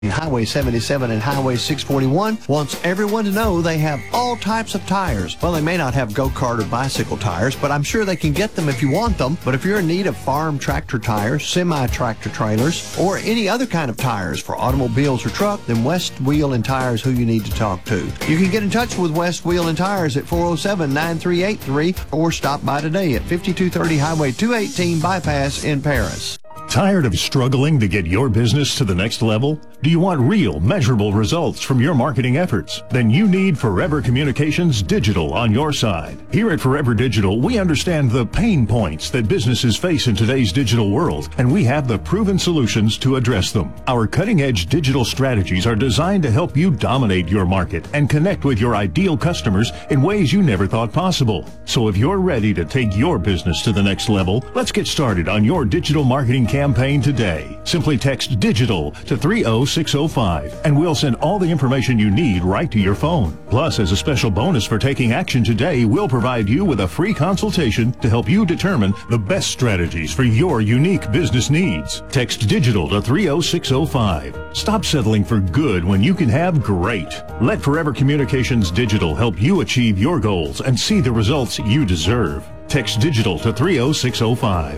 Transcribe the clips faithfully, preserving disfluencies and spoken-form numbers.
Highway seventy-seven and Highway six forty-one wants everyone to know they have all types of tires. Well, they may not have go-kart or bicycle tires, but I'm sure they can get them if you want them. But if you're in need of farm tractor tires, semi-tractor trailers, or any other kind of tires for automobiles or truck, then West Wheel and Tires who you need to talk to. You can get in touch with West Wheel and Tires at four oh seven, nine three eight three or stop by today at fifty-two thirty Highway two eighteen Bypass in Paris. Tired of struggling to get your business to the next level? Do you want real, measurable results from your marketing efforts? Then you need Forever Communications Digital on your side. Here at Forever Digital, we understand the pain points that businesses face in today's digital world, and we have the proven solutions to address them. Our cutting-edge digital strategies are designed to help you dominate your market and connect with your ideal customers in ways you never thought possible. So if you're ready to take your business to the next level, let's get started on your digital marketing campaign. campaign today. Simply text DIGITAL to three oh six oh five and we'll send all the information you need right to your phone. Plus, as a special bonus for taking action today, we'll provide you with a free consultation to help you determine the best strategies for your unique business needs. Text DIGITAL to three oh six oh five. Stop settling for good when you can have great. Let Forever Communications Digital help you achieve your goals and see the results you deserve. Text DIGITAL to three oh six oh five.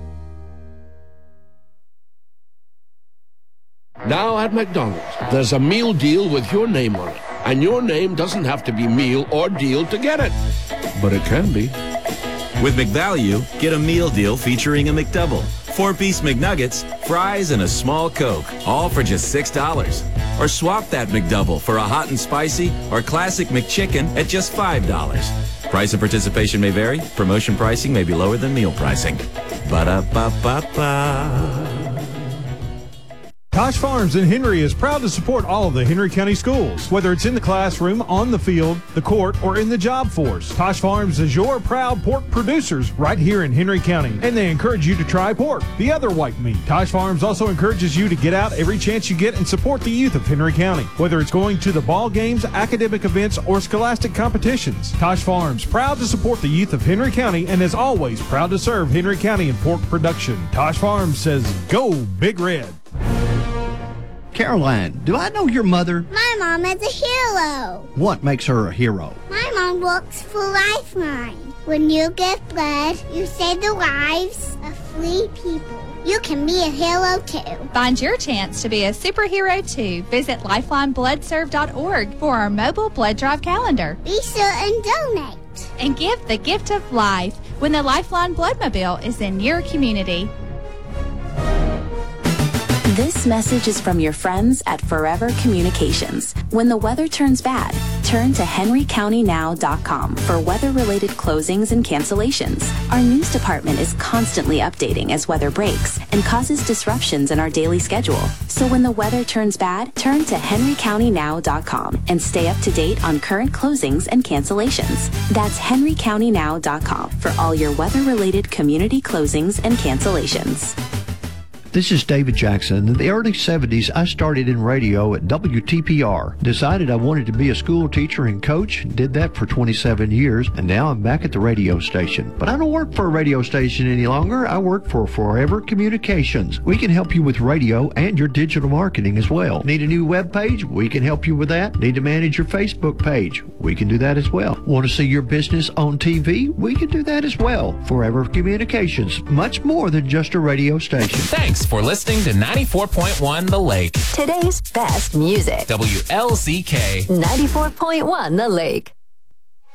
Now at McDonald's, there's a meal deal with your name on it. And your name doesn't have to be meal or deal to get it. But it can be. With McValue, get a meal deal featuring a McDouble, four-piece McNuggets, fries, and a small Coke, all for just six dollars. Or swap that McDouble for a hot and spicy or classic McChicken at just five dollars. Price and participation may vary. Promotion pricing may be lower than meal pricing. Ba-da-ba-ba-ba. Tosh Farms in Henry is proud to support all of the Henry County schools, whether it's in the classroom, on the field, the court, or in the job force. Tosh Farms is your proud pork producers right here in Henry County, and they encourage you to try pork, the other white meat. Tosh Farms also encourages you to get out every chance you get and support the youth of Henry County, whether it's going to the ball games, academic events, or scholastic competitions. Tosh Farms, proud to support the youth of Henry County, and as always, proud to serve Henry County in pork production. Tosh Farms says, go Big Red. Caroline, do I know your mother? My mom is a hero. What makes her a hero? My mom works for Lifeline. When you give blood, you save the lives of three people. You can be a hero too. Find your chance to be a superhero too. Visit lifeline blood serve dot org for our mobile blood drive calendar. Be sure and donate. And give the gift of life when the Lifeline Bloodmobile is in your community. This message is from your friends at Forever Communications. When the weather turns bad, turn to henry county now dot com for weather-related closings and cancellations. Our news department is constantly updating as weather breaks and causes disruptions in our daily schedule. So when the weather turns bad, turn to henry county now dot com and stay up to date on current closings and cancellations. That's henry county now dot com for all your weather-related community closings and cancellations. This is David Jackson. In the early seventies, I started in radio at W T P R. Decided I wanted to be a school teacher and coach. Did that for twenty-seven years, and now I'm back at the radio station. But I don't work for a radio station any longer. I work for Forever Communications. We can help you with radio and your digital marketing as well. Need a new web page? We can help you with that. Need to manage your Facebook page? We can do that as well. Want to see your business on T V? We can do that as well. Forever Communications, much more than just a radio station. Thanks for listening to ninety-four point one The Lake. Today's best music. W L C K ninety-four point one The Lake.